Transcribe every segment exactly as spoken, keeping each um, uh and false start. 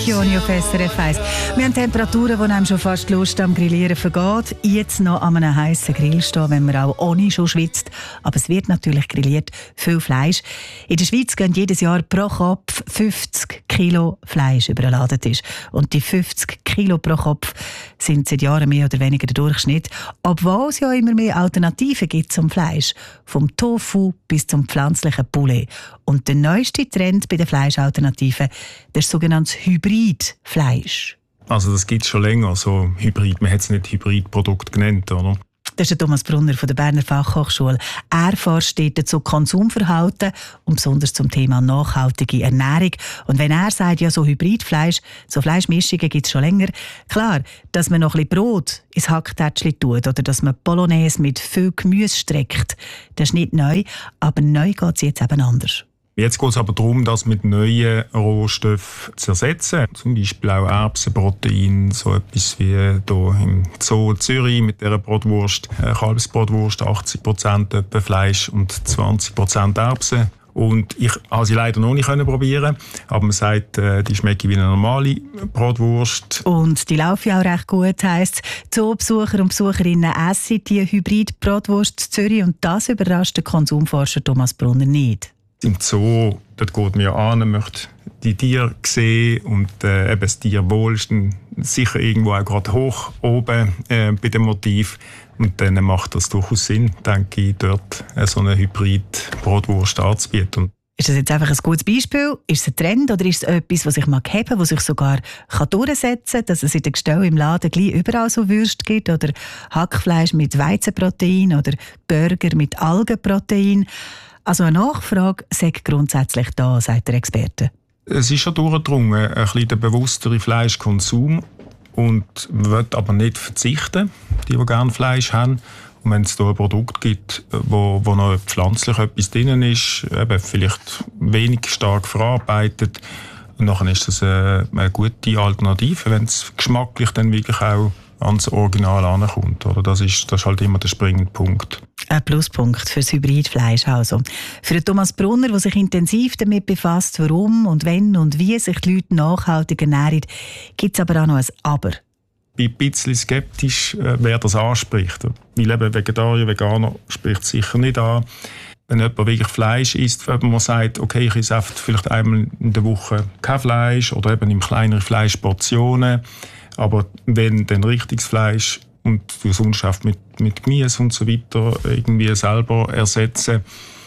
Regioni auf S R F eins. Wir haben Temperaturen, die einem schon fast die Lust am Grillieren vergeht. Jetzt noch an einem heissen Grill stehen, wenn man auch ohne schon schwitzt. Aber es wird natürlich grilliert, viel Fleisch. In der Schweiz gehen jedes Jahr pro Kopf fünfzig Kilo Fleisch über den Ladentisch. Und die fünfzig Kilo pro Kopf sind seit Jahren mehr oder weniger der Durchschnitt. Obwohl es ja immer mehr Alternativen gibt zum Fleisch. Vom Tofu bis zum pflanzlichen Poulet. Und der neueste Trend bei den Fleischalternativen, das ist sogenanntes Hybridfleisch. Also das gibt es schon länger, so Hybrid. Man hat es nicht Hybridprodukt genannt, oder? Das ist der Thomas Brunner von der Berner Fachhochschule. Er forscht dort zu Konsumverhalten und besonders zum Thema nachhaltige Ernährung. Und wenn er sagt, ja, so Hybridfleisch, so Fleischmischungen gibt es schon länger, klar, dass man noch ein bisschen Brot ins Hacktätschli tut oder dass man Bolognese mit viel Gemüse streckt, das ist nicht neu, aber neu geht es jetzt eben anders. Jetzt geht es aber darum, das mit neuen Rohstoffen zu ersetzen. Zum Beispiel auch Erbsenprotein, so etwas wie hier im Zoo Zürich mit dieser Bratwurst, Kalbsbratwurst, achtzig Prozent Fleisch und zwanzig Prozent Erbsen. Und ich konnte sie leider noch nicht probieren, aber man sagt, die schmeckt wie eine normale Bratwurst. Und die laufen auch recht gut, heisst Zoobesucher und Besucherinnen essen die Hybrid-Bratwurst in Zürich und das überrascht den Konsumforscher Thomas Brunner nicht. Im Zoo, dort geht man ja an, möchte die Tiere sehen und äh, eben das Tierwohl ist dann sicher irgendwo auch gerade hoch oben äh, bei dem Motiv. Und dann macht das durchaus Sinn, denke ich, dort äh, so eine Hybrid-Bratwurst anzubieten. Ist das jetzt einfach ein gutes Beispiel? Ist es ein Trend oder ist es etwas, was sich mal geben, was sich sogar kann durchsetzen kann, dass es in den Gestellen im Laden gleich überall so Würste gibt oder Hackfleisch mit Weizenprotein oder Burger mit Algenprotein? Also eine Nachfrage sei grundsätzlich da, sagt der Experte. Es ist schon durchgedrungen, ein bisschen der bewusstere Fleischkonsum und man will aber nicht verzichten, die, die gerne Fleisch haben. Und wenn es da ein Produkt gibt, wo, wo noch pflanzlich etwas drin ist, eben vielleicht wenig stark verarbeitet, und dann ist das eine, eine gute Alternative, wenn es geschmacklich dann wirklich auch ans Original ankommt. Oder? Das, ist, das ist halt immer der springende Punkt. Ein Pluspunkt für das Hybridfleisch also. Für den Thomas Brunner, der sich intensiv damit befasst, warum und wenn und wie sich die Leute nachhaltig ernähren, gibt es aber auch noch ein Aber. Ich bin ein bisschen skeptisch, wer das anspricht. Weil eben Vegetarier, Veganer spricht es sicher nicht an. Wenn jemand wirklich Fleisch isst, wenn man sagt, okay, ich esse vielleicht einmal in der Woche kein Fleisch oder eben in kleineren Fleischportionen. Aber wenn dann richtiges Fleisch und du sonst auch mit, mit Gemüse und so weiter irgendwie selber ersetzen,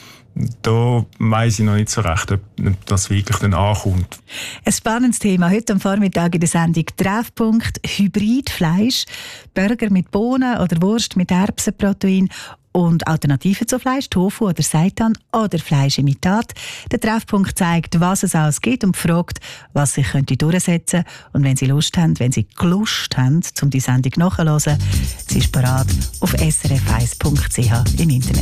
da weiss ich noch nicht so recht, ob das wirklich dann ankommt. Ein spannendes Thema heute am Vormittag in der Sendung Treffpunkt Hybridfleisch, Burger mit Bohnen oder Wurst mit Erbsenprotein und Alternativen zu Fleisch, Tofu oder Seitan oder Fleischimitat. Der Treffpunkt zeigt, was es alles gibt und fragt, was sich könnte durchsetzen. Und wenn Sie Lust haben, wenn Sie Lust haben, um die Sendung nachzuhören, sie ist bereit auf s r f eins punkt c h im Internet.